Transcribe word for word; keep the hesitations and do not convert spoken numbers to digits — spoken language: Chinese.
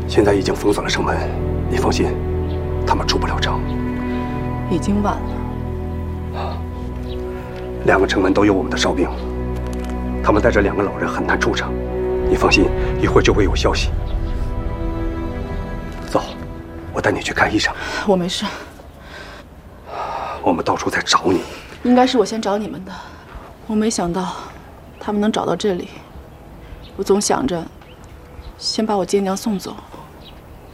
现在已经封锁了城门，你放心，他们出不了城。 已经晚了。 两个城门都有我们的哨兵，他们带着两个老人很难出城。你放心，一会儿就会有消息。走，我带你去看医生。 我没事。 我们到处在找你。 应该是我先找你们的，我没想到他们能找到这里。我总想着先把我爹娘送走。